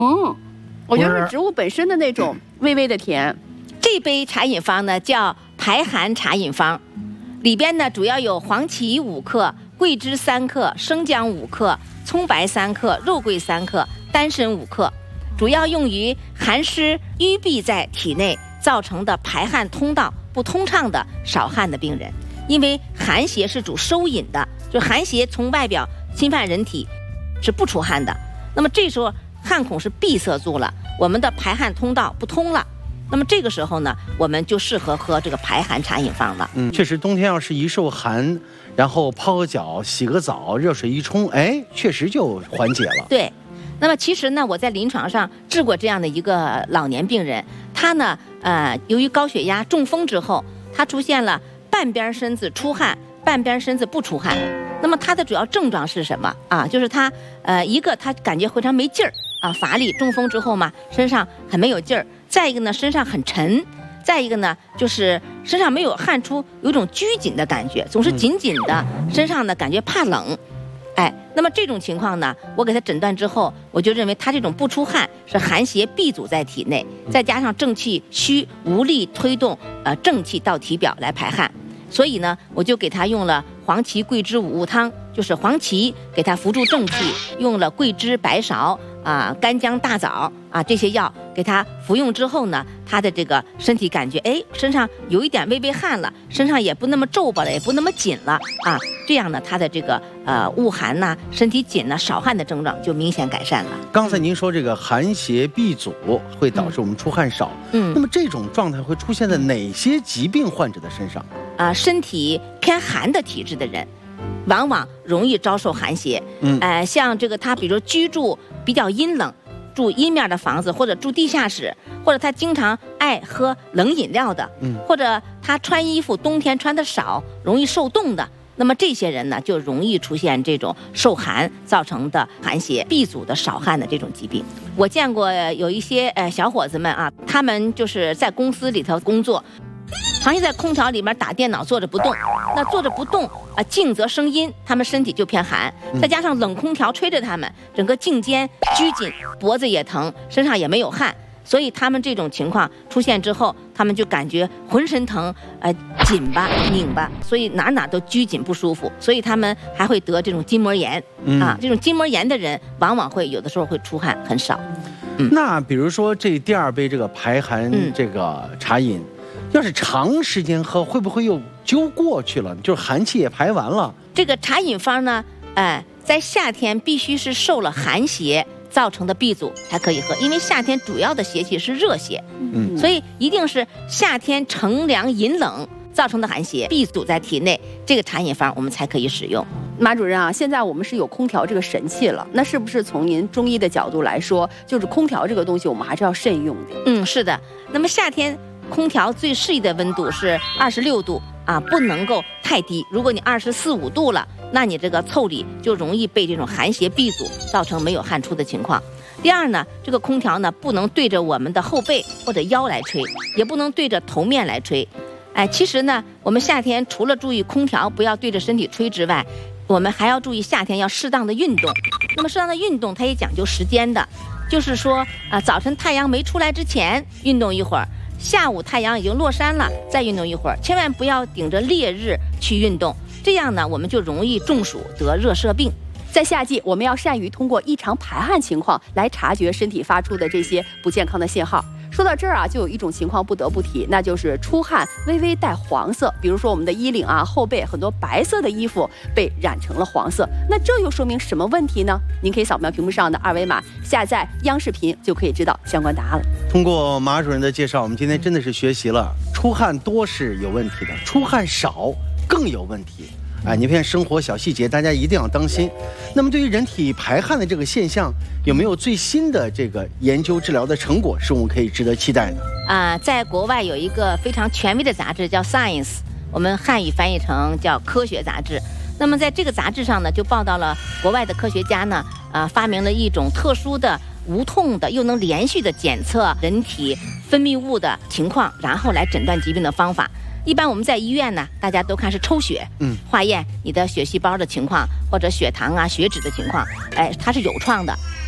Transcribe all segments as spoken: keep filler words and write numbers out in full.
嗯，我觉得是植物本身的那种微微的甜。 这杯茶饮方呢叫排寒茶饮方，里边呢主要有黄芪五克、桂枝三克、生姜五克、葱白三克、肉桂三克、丹参五克，主要用于寒湿淤闭在体内造成的排汗通道不通畅的少汗的病人。因为寒邪是主收引的，就寒邪从外表侵犯人体是不出汗的，那么这时候汗孔是闭塞住了，我们的排汗通道不通了，那么这个时候呢，我们就适合喝这个排寒茶饮方了。 嗯，确实，冬天要是一受寒，然后泡个脚、洗个澡，热水一冲，哎，确实就缓解了。 对，那么其实呢，我在临床上治过这样的一个老年病人，他呢，呃，由于高血压、中风之后，他出现了半边身子出汗，半边身子不出汗。那么他的主要症状是什么啊？就是他，呃，一个他感觉非常没劲儿啊，乏力，中风之后嘛，身上很没有劲儿。再一个呢，身上很沉；再一个呢，就是身上没有汗出，有一种拘谨的感觉，总是紧紧的，身上呢感觉怕冷。哎，那么这种情况呢，我给他诊断之后，我就认为他这种不出汗是寒邪闭阻在体内，再加上正气虚，无力推动呃正气到体表来排汗，所以呢，我就给他用了黄芪桂枝五物汤，就是黄芪给他扶助正气，用了桂枝、白芍啊、干姜、大枣啊这些药给他服用之后呢，他的这个身体感觉哎身上有一点微微汗了，身上也不那么皱巴了，也不那么紧了啊，这样呢他的这个呃恶寒呐、身体紧呐、少汗的症状就明显改善了。 刚才您说这个寒邪闭阻会导致我们出汗少，嗯，那么这种状态会出现在哪些疾病患者的身上？ 啊、呃，身体偏寒的体质的人，往往容易遭受寒邪。嗯，呃，像这个他，比如居住比较阴冷，住阴面的房子，或者住地下室，或者他经常爱喝冷饮料的，嗯，或者他穿衣服冬天穿的少，容易受冻的，那么这些人呢，就容易出现这种受寒造成的寒邪闭阻的少汗的这种疾病。我见过有一些呃小伙子们啊，他们就是在公司里头工作。长期在空调里面打电脑坐着不动，那坐着不动啊，静则生阴，他们身体就偏寒，再加上冷空调吹着他们，整个颈肩拘紧，脖子也疼，身上也没有汗，所以他们这种情况出现之后，他们就感觉浑身疼，呃，紧吧拧吧，所以哪哪都拘紧不舒服，所以他们还会得这种筋膜炎、嗯、啊，这种筋膜炎的人往往会有的时候会出汗很少。 嗯、那比如说这第二杯这个排寒这个茶饮。嗯，要是长时间喝，会不会又揪过去了？就是寒气也排完了。 这个茶饮方呢，哎、呃，在夏天必须是受了寒邪造成的闭阻才可以喝，因为夏天主要的邪气是热邪，嗯，所以一定是夏天乘凉饮冷造成的寒邪闭阻在体内，这个茶饮方我们才可以使用。 马主任啊，现在我们是有空调这个神器了，那是不是从您中医的角度来说，就是空调这个东西我们还是要慎用的？ 嗯，是的。那么夏天空调最适宜的温度是二十六度啊，不能够太低。如果你二十四五度了，那你这个腠理就容易被这种寒邪闭阻，造成没有汗出的情况。第二呢，这个空调呢不能对着我们的后背或者腰来吹，也不能对着头面来吹。哎，其实呢，我们夏天除了注意空调不要对着身体吹之外，我们还要注意夏天要适当的运动。那么适当的运动它也讲究时间的，就是说啊，早晨太阳没出来之前运动一会儿，下午太阳已经落山了再运动一会儿，千万不要顶着烈日去运动，这样呢我们就容易中暑得热射病。 在夏季，我们要善于通过异常排汗情况来察觉身体发出的这些不健康的信号。说到这儿啊，就有一种情况不得不提，那就是出汗微微带黄色，比如说我们的衣领啊、后背很多白色的衣服被染成了黄色，那这又说明什么问题呢？您可以扫描屏幕上的二维码，下载央视频就可以知道相关答案了。 通过马主任的介绍，我们今天真的是学习了，出汗多是有问题的，出汗少更有问题。哎，你看生活小细节，大家一定要当心。那么对于人体排汗的这个现象，有没有最新的这个研究治疗的成果是我们可以值得期待的？ 啊、呃，在国外有一个非常权威的杂志叫 Science， 我们汉语翻译成叫科学杂志。那么在这个杂志上呢，就报道了国外的科学家呢，啊、呃，发明了一种特殊的无痛的又能连续的检测人体分泌物的情况，然后来诊断疾病的方法。一般我们在医院呢，大家都看是抽血，嗯，化验你的血细胞的情况，或者血糖啊、血脂的情况，哎，它是有创的。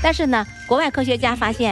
但是呢，国外科学家发现，